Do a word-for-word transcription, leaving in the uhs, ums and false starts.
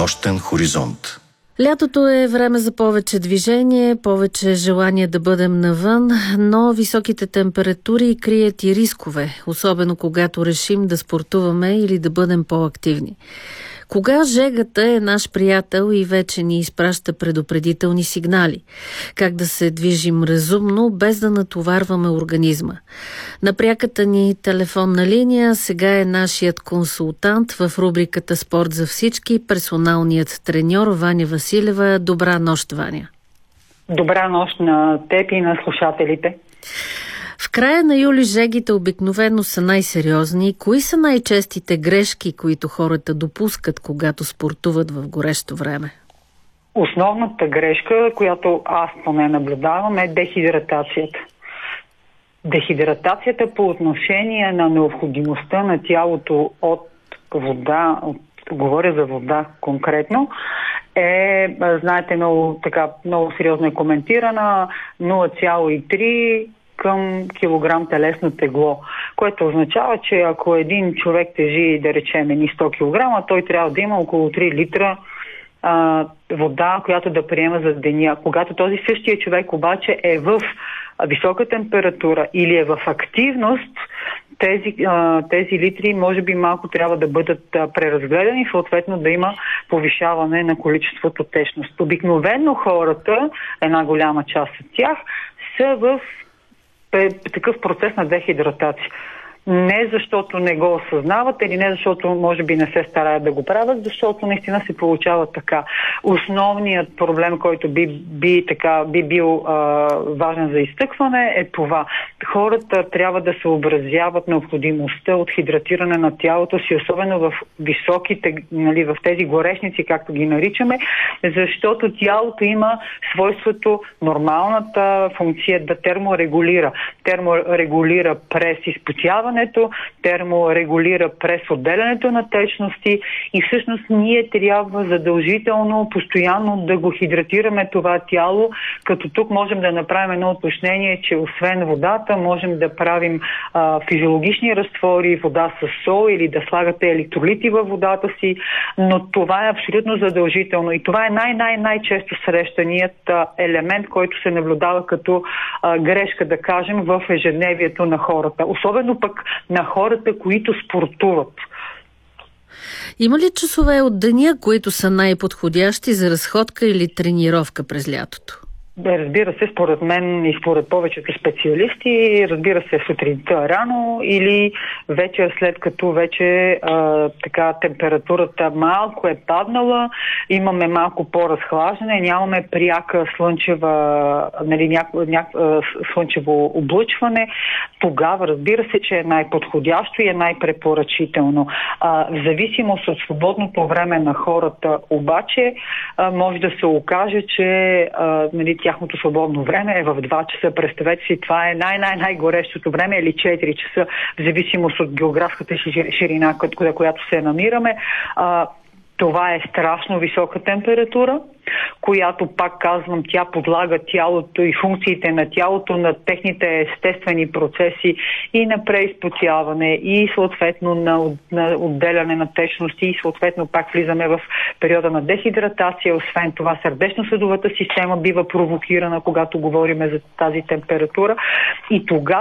нощен хоризонт. Лятото е време за повече движение, повече желание да бъдем навън, но високите температури крият и рискове, особено когато решим да спортуваме или да бъдем по-активни. Кога жегата е наш приятел и вече ни изпраща предупредителни сигнали? Как да се движим разумно, без да натоварваме организма? На пряката ни телефонна линия сега е нашият консултант в рубриката «Спорт за всички», персоналният треньор Ваня Василева. Добра нощ, Ваня! Добра нощ на теб и на слушателите! В края на юли жегите обикновено са най-сериозни. Кои са най-честите грешки, които хората допускат, когато спортуват в горещо време? Основната грешка, която аз поне наблюдавам, е дехидратацията. Дехидратацията по отношение на необходимостта на тялото от вода, от, говоря за вода конкретно, е, знаете, много, така, много сериозно е коментирана, нула цяло и три към килограм телесно тегло, което означава, че ако един човек тежи, да речем, ни сто килограма, той трябва да има около три литра а, вода, която да приема за деня. Когато този същия човек обаче е в висока температура или е в активност, тези, а, тези литри може би малко трябва да бъдат а, преразгледани, съответно да има повишаване на количеството течност. Обикновено хората, една голяма част от тях, са в такъв процес на дехидратация. Не защото не го осъзнават или не защото може би не се стараят да го правят, защото наистина се получава така. Основният проблем, който би, би, така, би бил а, важен за изтъкване, е това. Хората трябва да съобразяват необходимостта от хидратиране на тялото си, особено в високите, нали, в тези горешници, както ги наричаме, защото тялото има свойството, нормалната функция да терморегулира. Терморегулира през изпотяване, терморегулира през отделянето на течности и всъщност ние трябва задължително, постоянно да го хидратираме това тяло, като тук можем да направим едно уточнение, че освен водата можем да правим а, физиологични разтвори, вода с сол или да слагате електролити във водата си, но това е абсолютно задължително и това е най-най-най-често срещаният а, елемент, който се наблюдава като а, грешка, да кажем, в ежедневието на хората. Особено пък на хората, които спортуват. Има ли часове от деня, които са най-подходящи за разходка или тренировка през лятото? Разбира се, според мен и според повечето специалисти, разбира се, сутринта рано или вечер, след като вече а, така температурата малко е паднала, имаме малко по-разхлаждане, нямаме пряка слънчева, нали, няко, няко, слънчево облъчване, тогава разбира се, че е най-подходящо и е най-препоръчително. А, в зависимост от свободното време на хората обаче, а, може да се окаже, че а, нали, тяхното свободно време е в два часа. Представете си, това е най-най-най-горещото време или четири часа, в зависимост от географската ширина, която се намираме. А, това е страшно висока температура, която, пак казвам, тя подлага тялото и функциите на тялото на техните естествени процеси и на преизпотяване, и съответно на, на отделяне на течности, и съответно пак влизаме в периода на дехидратация. Освен това, сърдечно-съдовата система бива провокирана, когато говорим за тази температура. И тогава